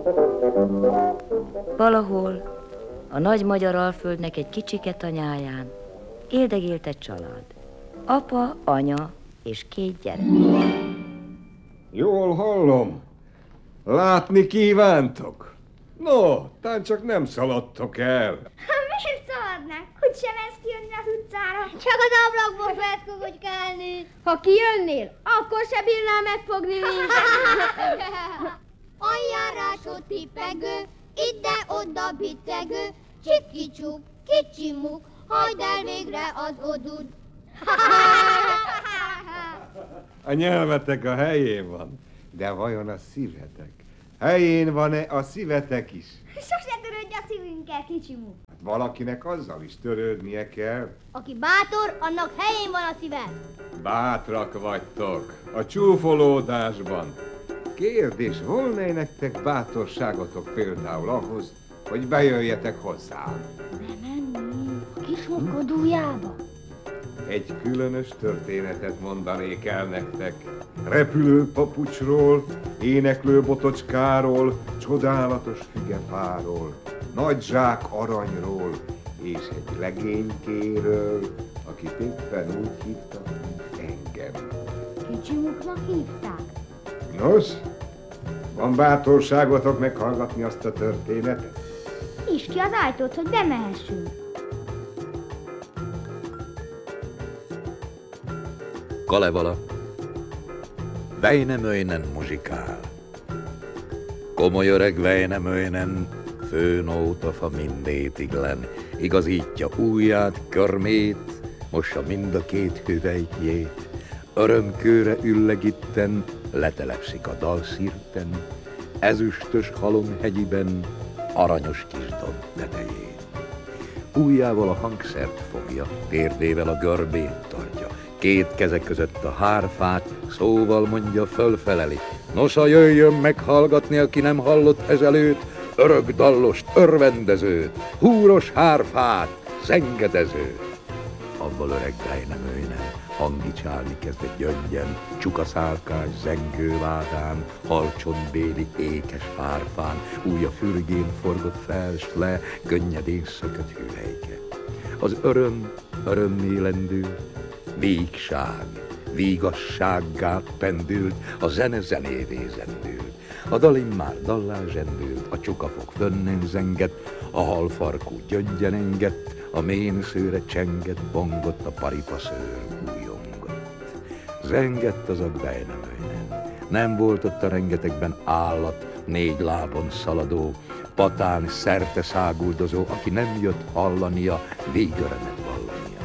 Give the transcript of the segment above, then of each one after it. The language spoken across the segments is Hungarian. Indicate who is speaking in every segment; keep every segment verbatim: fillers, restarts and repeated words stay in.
Speaker 1: Valahol a nagy magyar alföldnek egy kicsike tanyáján éldegélt egy család. Apa, anya és két gyerek.
Speaker 2: Jól hallom. Látni kívántok? No, tán csak nem szaladtok el.
Speaker 3: Miért szaladnánk? Hogy sem ezt kijönni az utcára? Csak az ablakból felszkogogykálni. Ha kijönnél, akkor se bírnál megfogni minket.
Speaker 4: Aljárásod tippegő, ide-oda biccegő, csiki-csuk, kicsi-muk, hagyd el végre az odud.
Speaker 2: A nyelvetek a helyén van, de vajon a szívetek? Helyén van-e a szívetek is?
Speaker 3: Sose törődj a szívünkkel, kicsimú.
Speaker 2: Hát valakinek azzal is törődnie kell.
Speaker 4: Aki bátor, annak helyén van a szíve.
Speaker 2: Bátrak vagytok a csúfolódásban. Kérdés, volna-e nektek bátorságotok például ahhoz, hogy bejöjjetek hozzám?
Speaker 3: Bemenni a kismokkodójába?
Speaker 2: Egy különös történetet mondanék el nektek. Repülő papucsról, éneklő botocskáról, csodálatos figefáról, nagy zsák aranyról, és egy legénykéről, akit éppen úgy hívtak, engem.
Speaker 3: Kicsimuknak hívták?
Speaker 2: Nos, van bátorságotok meghallgatni azt a történetet?
Speaker 3: Nyisd ki az ajtót, hogy bemehessünk.
Speaker 5: Kalevala. Väinämöinen muzsikál. Komoly öreg Väinämöinen főnótafa mindétiglen, igazítja ujját, körmét, mossa mind a két hüvelykjét, örömkőre üllegitten, letelepszik a dalszirten, ezüstös halomhegyiben, aranyos kis domb tetején. Ujjával a hangszert fogja, térdével a görbét tartja, két keze között a hárfát, szóval mondja, fölfeleli. Nosza, jöjjön meghallgatni, aki nem hallott ezelőtt, örök dallost, örvendezőt, húros hárfát, zengedezőt. Abban öreg Väinämöinen hangicsálni kezdett gyöngyen, csukaszálkás zengővádán, halcsontbéli ékes hárfán, újja fürgén forgott fel, s le, könnyedén szökött hüvelyke. Az öröm örömmé lendült, vígság, vígassággá pendült, a zene zenévé zendült. A dal immár dallá zsendült, a csukafok fönnen zengett, a halfarkú gyöngyen engett, a ménszőre csengett, bongott, a paripaszőr újongott. Zengett az a Väinämöinen, nem volt ott a rengetegben állat, négy lábon szaladó, patán szerte száguldozó, aki nem jött hallania, végörömet vallania.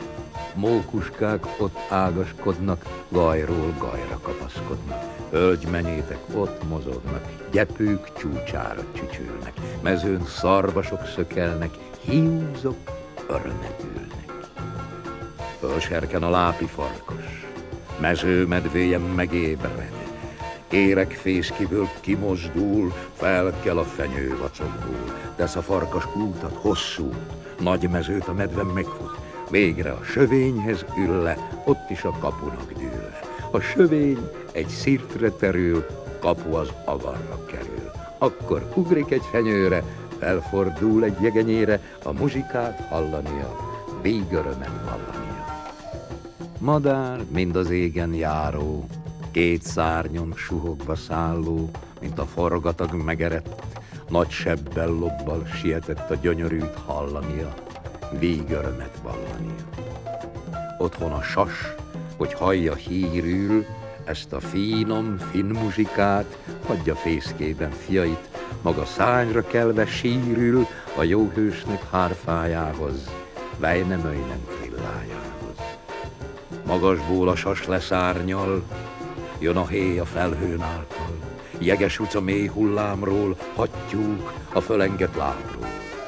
Speaker 5: Mókuskák ott ágaskodnak, gajról gajra kapaszkodnak, hölgymenyétek ott mozognak, gyepők csúcsára csücsülnek, mezőn szarvasok szökelnek, hiúzok örömet ülnek. Fölserken a lápi farkas, mezőmedvéjen megébred, érekfészkiből kimozdul, felkel a fenyő vacogul, tesz a farkas útat hosszút, nagy mezőt a medve megfut, végre a sövényhez ül le, ott is a kapunak dől le. A sövény egy szirtre terül, kapu az avarra kerül. Akkor ugrik egy fenyőre, felfordul egy jegenyére, a muzsikát hallania, végörömet vallania. Madár, mind az égen járó, két szárnyon suhogva szálló, mint a forgatag megerett, nagy sebbel lobbal sietett a gyönyörűt hallania, végörömet vallania. Otthon a sas, hogy hallja hírül, ezt a finom, finn muzsikát, hagyja fészkében fiait, maga szányra kelve sírül a jó hősnek hárfájához, Väinämöinen trillájához. Magasból a sas leszárnyal, jön a héj a felhőn által, jeges utca mély hullámról, hattyúk a fölengett lábról.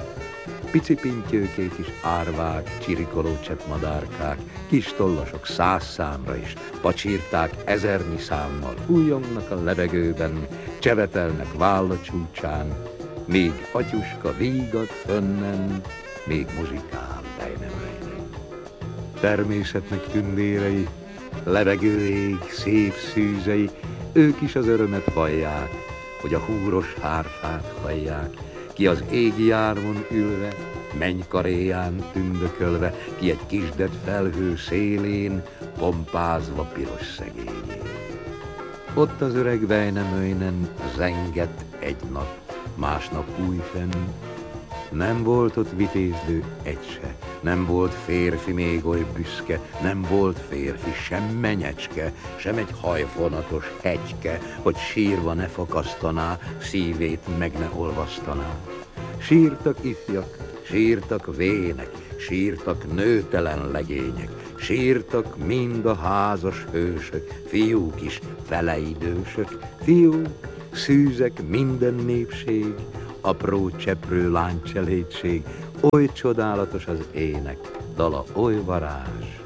Speaker 5: Pici pintyőkék is árvák, csirikoló cseppmadárkák, kis tollasok száz számra is, pacsírták ezernyi számmal, újongnak a levegőben, csevetelnek válla csúcsán, még atyuska vígad fönnen, még muzsikál Väinämöinen. Természetnek tündérei, levegő ég, szép szűzei, ők is az örömet vallják, hogy a húros hárfát hallják, ki az égi jármon ülve, mennykaréján tündökölve, ki egy kisdet felhő szélén, pompázva piros szegényén. Ott az öreg Väinämöinen zengett egy nap, másnap újfenn. Nem volt ott vitézlő egy se, nem volt férfi még oly büszke, nem volt férfi sem menyecske, sem egy hajfonatos hegyke, hogy sírva ne fakasztaná, szívét meg ne olvasztaná. Sírtak ifjak, sírtak vének, sírtak nőtelen legények, sírtak mind a házas hősök, fiúk is feleidősök, fiúk, szűzek minden népség, apró cseprő lánycselédség, oly csodálatos az ének, dala oly varázs,